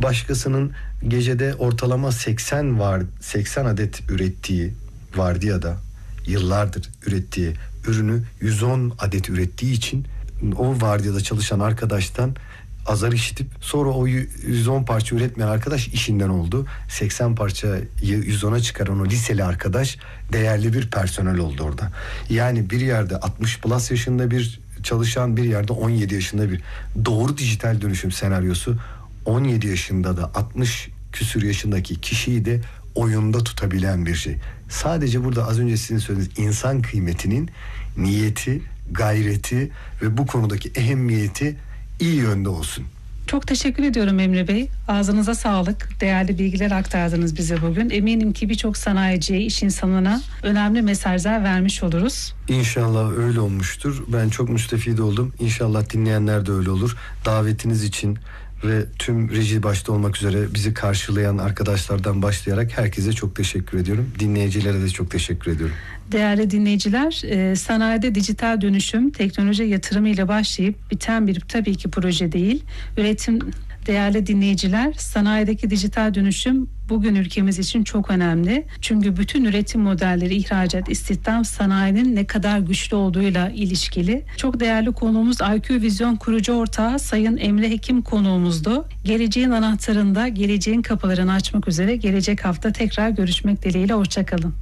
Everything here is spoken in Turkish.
başkasının gecede ortalama 80 adet ürettiği, vardiyada yıllardır ürettiği ürünü 110 adet ürettiği için o vardiyada çalışan arkadaştan azar işitip sonra o 110 parça üretmeyen arkadaş işinden oldu. 80 parçayı 110'a çıkaran o liseli arkadaş değerli bir personel oldu orada. Yani bir yerde 60 plus yaşında bir çalışan, bir yerde 17 yaşında bir doğru dijital dönüşüm senaryosu 17 yaşında da 60 küsür yaşındaki kişiyi de oyunda tutabilen bir şey. Sadece burada az önce sizin söylediğiniz insan kıymetinin niyeti, gayreti ve bu konudaki ehemmiyeti iyi yönde olsun. Çok teşekkür ediyorum Emre Bey. Ağzınıza sağlık. Değerli bilgiler aktardınız bize bugün. Eminim ki birçok sanayiciye, iş insanına önemli mesajlar vermiş oluruz. İnşallah öyle olmuştur. Ben çok müstefid oldum. İnşallah dinleyenler de öyle olur. Davetiniz için ve tüm reji başta olmak üzere bizi karşılayan arkadaşlardan başlayarak herkese çok teşekkür ediyorum. Dinleyicilere de çok teşekkür ediyorum. Değerli dinleyiciler, sanayide dijital dönüşüm teknoloji yatırımı ile başlayıp biten bir tabii ki proje değil. Değerli dinleyiciler, sanayideki dijital dönüşüm bugün ülkemiz için çok önemli. Çünkü bütün üretim modelleri, ihracat, istihdam, sanayinin ne kadar güçlü olduğuyla ilişkili. Çok değerli konuğumuz IQ Vizyon kurucu ortağı Sayın Emre Hekim konuğumuzdu. Geleceğin anahtarında geleceğin kapılarını açmak üzere gelecek hafta tekrar görüşmek dileğiyle. Hoşça kalın.